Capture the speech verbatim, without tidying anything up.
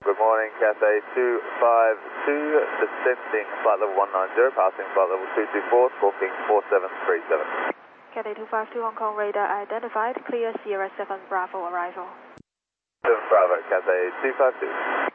Good morning, Cathay two five two, descending flight level one nine zero, passing flight level two two four, squawking four seven three seven. Cathay two five two, Hong Kong radar identified, clear Sierra seven Bravo arrival. seven Bravo, Cathay two five two.